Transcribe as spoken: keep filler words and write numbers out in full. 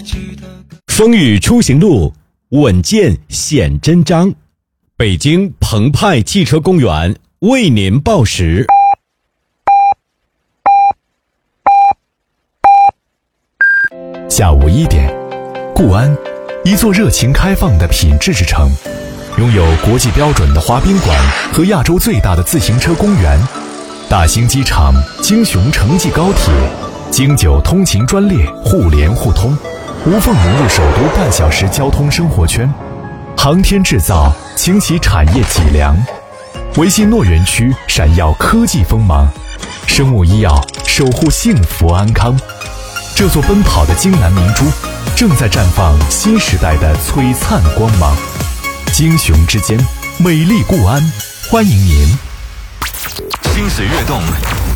风雨出行路，稳健显真章。北京澎湃汽车公园为您报时。 下午一点，固安，一座热情开放的品质之城，拥有国际标准的滑冰馆和亚洲最大的自行车公园，大兴机场、京雄城际高铁、京九通勤专列互联互通，无缝融入首都半小时交通生活圈。航天制造倾起产业脊梁，维信诺园区闪耀科技锋芒，生物医药守护幸福安康。这座奔跑的京南明珠正在绽放新时代的璀璨光芒。京雄之间，美丽固安，欢迎您。 心水跃动，